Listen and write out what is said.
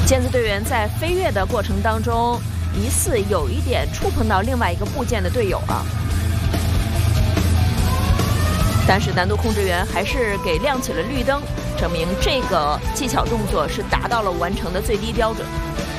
健子队员在飞跃的过程当中，疑似有一点触碰到另外一个部件的队友了，但是难度控制员还是给亮起了绿灯，证明这个技巧动作是达到了完成的最低标准。